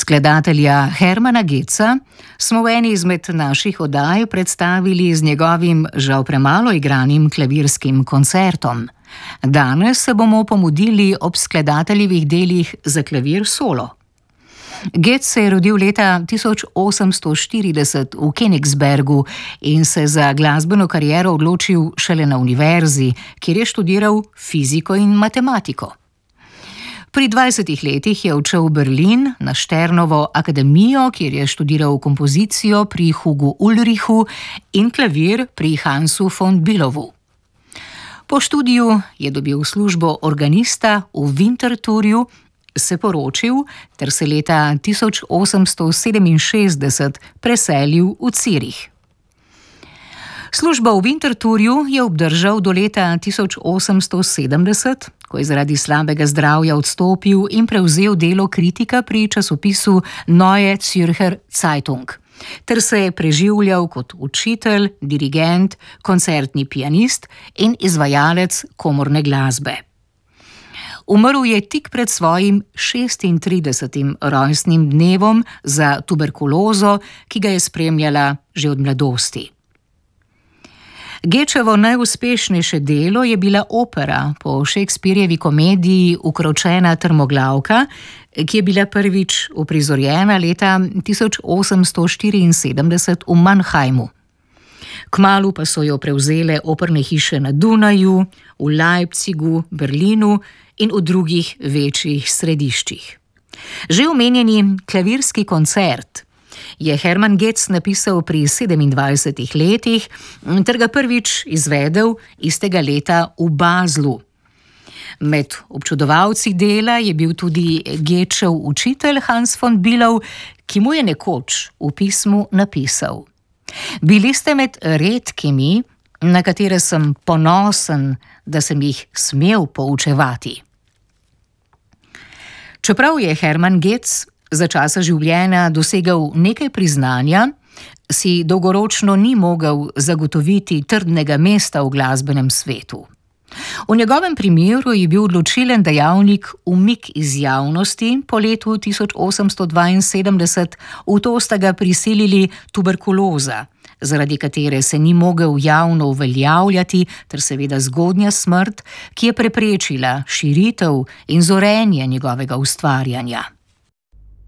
Skladatelja Hermana Getza smo v eni izmed naših oddaj predstavili z njegovim žal premalo igranim klavirskim koncertom. Danes se bomo pomudili ob skladateljevih delih za klavir solo. Getz se je rodil leta 1840 v Königsbergu in se za glasbeno kariero odločil šele na univerzi, kjer je študiral fiziko in matematiko. Pri 20 letih je odšel v Berlin na Šternovo akademijo, kjer je študiral kompozicijo pri Hugu Ulrichu in klavir pri Hansu von Bülowu. Po študiju je dobil službo organista v Winterthurju, se poročil ter se leta 1867 preselil v Cirih. Službo v Winterthurju je obdržal do leta 1870, ko je zaradi slabega zdravja odstopil in prevzel delo kritika pri časopisu Neue Zürcher Zeitung, ter se je preživljal kot učitelj, dirigent, koncertni pianist in izvajalec komorne glasbe. Umrl je tik pred svojim 36. rojstnim dnevom za tuberkulozo, ki ga je spremljala že od mladosti. Getzovo najuspešnejše delo je bila opera po Shakespearejevi komediji Ukročena trmoglavka, ki je bila prvič uprizorjena leta 1874 v Mannheimu. Kmalu pa so jo prevzele operne hiše na Dunaju, v Leipzigu, Berlinu in v drugih večjih središčih. Že omenjeni klavirski koncert je Hermann Getz napisal pri 27 letih ter ga prvič izvedel istega leta v Baslu. Med občudovalci dela je bil tudi Getzov učitelj Hans von Bülow, ki mu je nekoč v pismu napisal: "Bili ste med redkimi, na katere sem ponosen, da sem jih smel poučevati." Čeprav je Hermann Getz za časa življenja dosegel nekaj priznanja, si dolgoročno ni mogel zagotoviti trdnega mesta v glasbenem svetu. V njegovem primeru je bil odločilen dejavnik umik iz javnosti po letu 1872, v to sta ga prisilili tuberkuloza, zaradi katere se ni mogel javno uveljavljati, ter seveda zgodnja smrt, ki je preprečila širitev in zorenje njegovega ustvarjanja.